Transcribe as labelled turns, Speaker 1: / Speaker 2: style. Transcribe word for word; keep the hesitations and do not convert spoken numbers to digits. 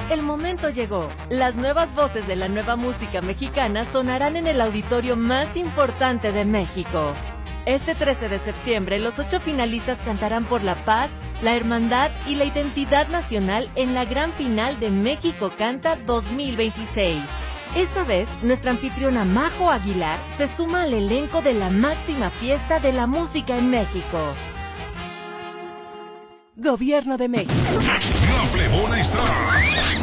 Speaker 1: El momento llegó. Las nuevas voces de la nueva música mexicana sonarán en el auditorio más importante de México. Este trece de septiembre, los ocho finalistas cantarán por la paz, la hermandad y la identidad nacional en la gran final de México Canta dos mil veintiséis. Esta vez, nuestra anfitriona Majo Aguilar se suma al elenco de la máxima fiesta de la música en México. Gobierno de México.
Speaker 2: La Plebona está